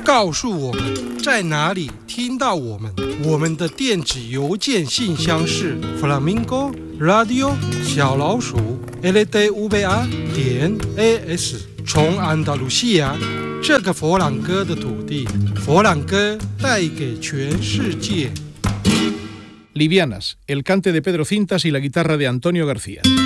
告诉我们在哪里听到我们。我们的电子邮件信箱是 flamingo radio_ldva.as。从安达卢西亚这个佛朗哥的土地，佛朗哥带给全世界。 Livianas, el cante de Pedro Cintas y la guitarra de Antonio García.